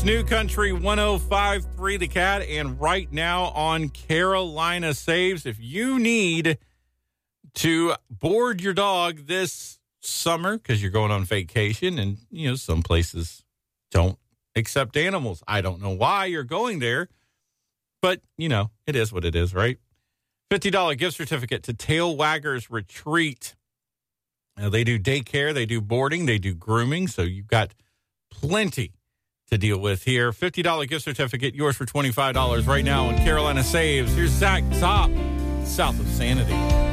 New Country 105.3 The Cat, and right now on Carolina Saves. If you need to board your dog this summer because you're going on vacation and, some places don't accept animals. I don't know why you're going there, but, it is what it is, right? $50 gift certificate to Tail Waggers Retreat. They do daycare, they do boarding, they do grooming, so you've got plenty to deal with here. $50 gift certificate, yours for $25 right now on Carolina Saves. Here's Zach Zopp, south of Sanity.